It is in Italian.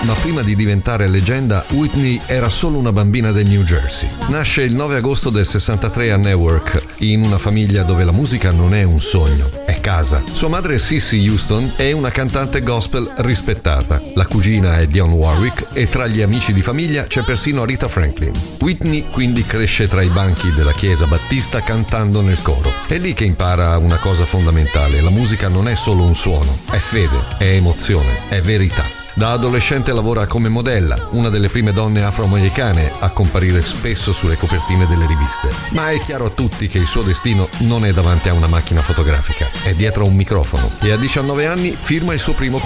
ma prima di diventare leggenda, Whitney era solo una bambina del New Jersey. Nasce il 9 agosto del 63 a Newark, in una famiglia dove la musica non è un sogno, è casa. Sua madre Cissy Houston è una cantante gospel rispettata. La cugina è Dionne Warwick e tra gli amici di famiglia c'è persino Rita Franklin. Whitney quindi cresce tra i banchi della chiesa battista cantando nel coro. È lì che impara una cosa fondamentale: la musica non è solo un suono, è fede, è emozione, è verità. Da adolescente lavora come modella, una delle prime donne afroamericane a comparire spesso sulle copertine delle riviste. Ma è chiaro a tutti che il suo destino non è davanti a una macchina fotografica, è dietro a un microfono e a 19 anni firma il suo primo